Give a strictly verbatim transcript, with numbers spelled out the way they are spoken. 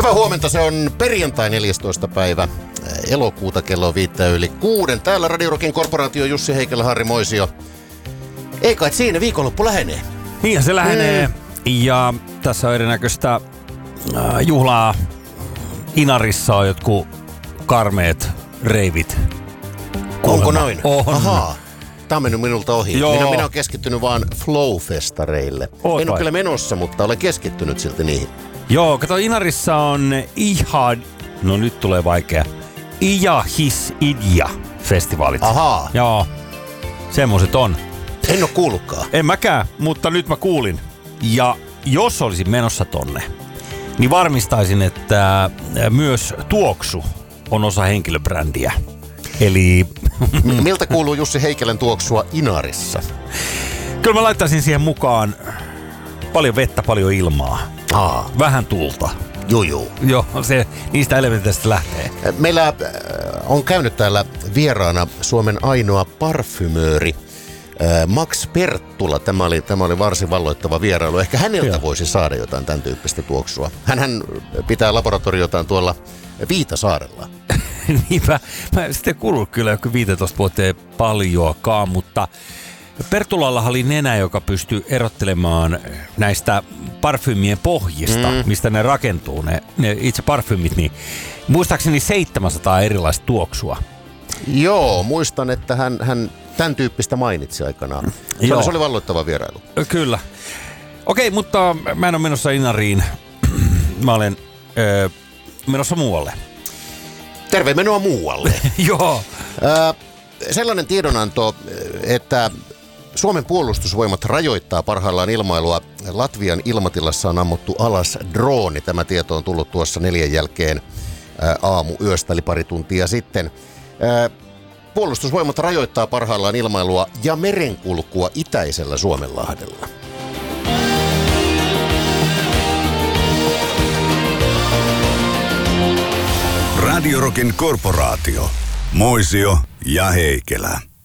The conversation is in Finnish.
Hyvää huomenta, se on perjantai neljästoista päivä elokuuta, kello on viittä yli kuuden. Täällä Radio Rockin korporaatio Jussi Heikelä, Harri Moisio. Ei kai siinä, viikonloppu lähenee. Niin se lähenee. Mm. Ja tässä on erinäköistä äh, juhlaa. Inarissa on jotkut karmeet reivit. Onko noin? On. Ahaa. Tämä on mennyt minulta ohi. Joo. Minä, minä olen keskittynyt vaan Flow-festareille. Oot en vai? ole kyllä menossa, mutta olen keskittynyt silti niihin. Joo, kato, Inarissa on ihan, no nyt tulee vaikea, Ija His Idja festivaalit. Ahaa. Joo, semmoset on. En ole kuullutkaan. En mäkään, mutta nyt mä kuulin. Ja jos olisin menossa tonne, niin varmistaisin, että myös tuoksu on osa henkilöbrändiä. Eli Miltä kuuluu Jussi Heikelän tuoksua Inarissa? kyllä mä laittaisin siihen mukaan paljon vettä, paljon ilmaa. Aa, Vähän tulta. juu, juu. Joo, se niistä elementeistä lähtee. Meillä äh, on käynyt täällä vieraana Suomen ainoa parfymööri äh, Max Perttula. Tämä oli, tämä oli varsin valloittava vierailu. Ehkä häneltä Joo. voisi saada jotain tämän tyyppistä tuoksua. Hänhän pitää laboratoriotaan tuolla Viitasaarella. Niinpä. Mä sitten kuullut kyllä joku viisitoista vuoteen paljoakaan, mutta Perttulalla oli nenä, joka pystyy erottelemaan näistä parfyymien pohjista, mm. mistä ne rakentuu, ne, ne itse parfyymit, niin muistaakseni seitsemänsataa erilaista tuoksua. Joo, muistan, että hän, hän tämän tyyppistä mainitsi aikanaan. Se, Joo. oli, se oli valloittava vierailu. Kyllä. Okei, mutta mä en ole menossa Inariin. Mä olen öö, menossa muualle. Terve menoa muualle. Joo. Ö, sellainen tiedonanto, että Suomen puolustusvoimat rajoittaa parhaillaan ilmailua. Latvian ilmatilassa on ammuttu alas drooni. Tämä tieto on tullut tuossa neljän jälkeen aamu yöstä, eli pari tuntia sitten. Puolustusvoimat rajoittaa parhaillaan ilmailua ja merenkulkua itäisellä Suomenlahdella. Radio Rockin korporaatio. Moisio ja Heikelä.